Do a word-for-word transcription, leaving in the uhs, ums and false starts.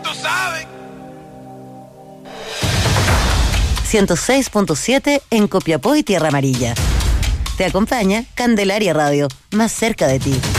tú sabes. ciento seis punto siete en Copiapó y Tierra Amarilla. Te acompaña Candelaria Radio, más cerca de ti.